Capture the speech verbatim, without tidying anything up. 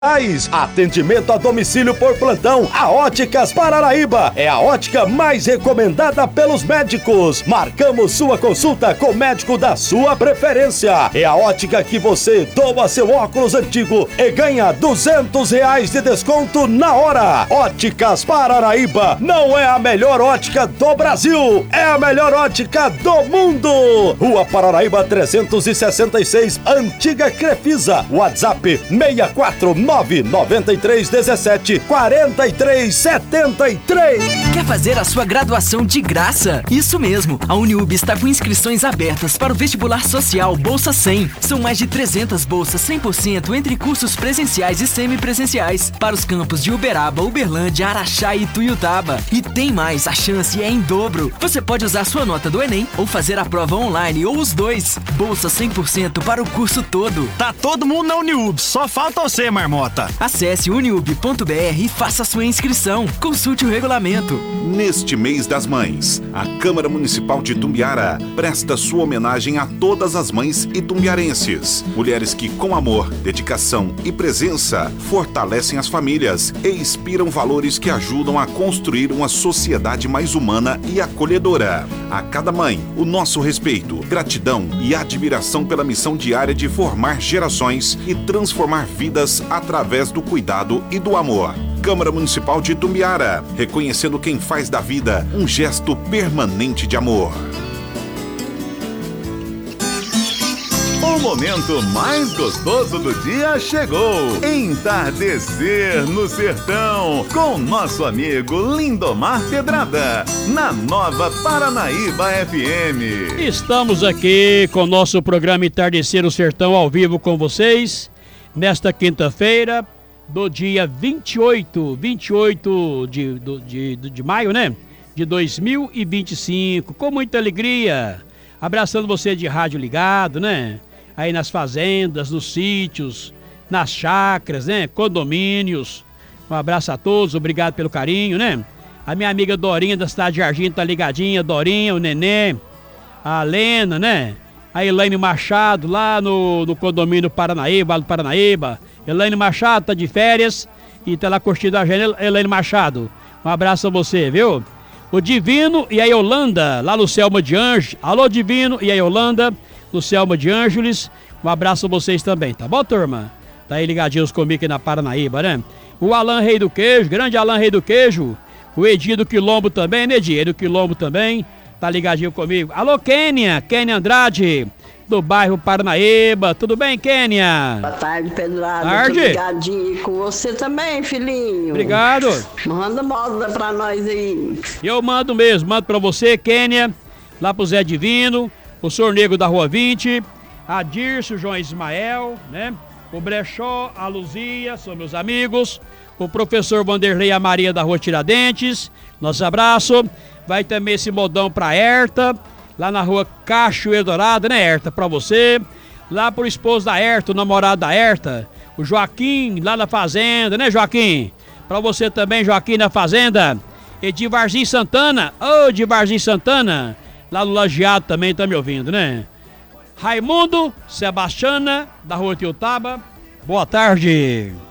Atendimento a domicílio por plantão. A Óticas Paranaíba é a ótica mais recomendada pelos médicos. Marcamos sua consulta com o médico da sua preferência. É a ótica que você doa seu óculos antigo e ganha duzentos reais de desconto na hora. Óticas Paranaíba não é a melhor ótica do Brasil, é a melhor ótica do mundo. Rua Paranaíba trezentos e sessenta e seis, Antiga Crefisa. WhatsApp seis quatro nove nove três um sete quatro três sete três. Quer fazer a sua graduação de graça? Isso mesmo, a Uniub está com inscrições abertas para o vestibular social Bolsa cem. São mais de trezentas bolsas cem por cento entre cursos presenciais e semipresenciais para os campos de Uberaba, Uberlândia, Araxá e Tuiutaba. E tem mais, a chance é em dobro. Você pode usar sua nota do Enem ou fazer a prova online ou os dois. Bolsa cem por cento para o curso todo. Tá todo mundo na Uniub, só falta você, marmota. Acesse uniub ponto b r e faça sua inscrição. Consulte o regulamento. Neste mês das mães, a Câmara Municipal de Itumbiara presta sua homenagem a todas as mães itumbiarenses. Mulheres que, com amor, dedicação e presença, fortalecem as famílias e inspiram valores que ajudam a construir uma sociedade mais humana e acolhedora. A cada mãe, o nosso respeito, gratidão e admiração pela missão diária de formar gerações e transformar vidas através do cuidado e do amor. Câmara Municipal de Itumbiara, reconhecendo quem faz da vida um gesto permanente de amor. O momento mais gostoso do dia chegou. Entardecer no Sertão, com nosso amigo Lindomar Pedrada, na Nova Paranaíba F M. Estamos aqui com o nosso programa Entardecer no Sertão ao vivo com vocês, nesta quinta-feira, do dia vinte e oito, vinte e oito de, de, de, de maio, né? De dois mil e vinte e cinco, com muita alegria, abraçando você de rádio ligado, né? Aí nas fazendas, nos sítios, nas chácaras, né? Condomínios. Um abraço a todos, obrigado pelo carinho, né? A minha amiga Dorinha da cidade de Arginho tá ligadinha, Dorinha, o Nenê, a Lena, né? A Elaine Machado lá no, no condomínio Paranaíba, Vale do Paranaíba. Elaine Machado tá de férias e tá lá curtindo a gente. Elaine Machado, um abraço a você, viu? O Divino e a Yolanda, lá no Selma de Ângeles. Alô, Divino e a Yolanda, no Selma de Ângeles. Um abraço a vocês também, tá bom, turma? Tá aí ligadinhos comigo aqui na Paranaíba, né? O Alan Rei do Queijo, grande Alan Rei do Queijo. O Edi do Quilombo também, né, Edi? Do Quilombo também, tá ligadinho comigo. Alô, Kênia, Kênia Andrade, do bairro Paranaíba. Tudo bem, Kênia? Boa tarde, Pedrada. Tarde. Tô ligadinho com você também, filhinho. Obrigado. Manda moda pra nós aí. Eu mando mesmo, mando pra você, Kênia, lá pro Zé Divino, o senhor Nego da Rua vinte, a Dirce, o João Ismael, né? O Brechó, a Luzia, são meus amigos. O professor Vanderlei e a Maria da Rua Tiradentes, nosso abraço. Vai também esse modão pra Herta, lá na Rua Cachoeira Dourada, né, Herta, pra você. Lá pro esposo da Herta, o namorado da Herta, o Joaquim, lá na fazenda, né, Joaquim? Pra você também, Joaquim, na fazenda. Edivarzinho Santana, ô, oh, Edivarzinho Santana, lá no Lajeado também tá me ouvindo, né? Raimundo, Sebastiana, da Rua Tiutaba, boa tarde.